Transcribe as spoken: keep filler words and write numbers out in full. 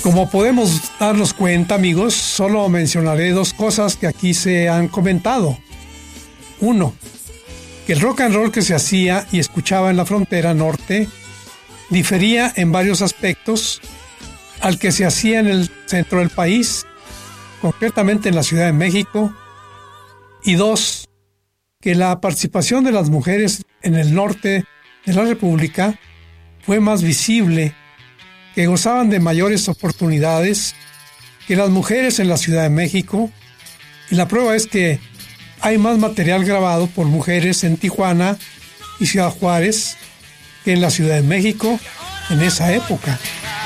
Como podemos darnos cuenta, amigos, solo mencionaré dos cosas que aquí se han comentado. Uno, que el rock and roll que se hacía y escuchaba en la frontera norte difería en varios aspectos al que se hacía en el centro del país, concretamente en la Ciudad de México. Y dos, que la participación de las mujeres en el norte de la República fue más visible, que gozaban de mayores oportunidades que las mujeres en la Ciudad de México, y la prueba es que hay más material grabado por mujeres en Tijuana y Ciudad Juárez que en la Ciudad de México en esa época.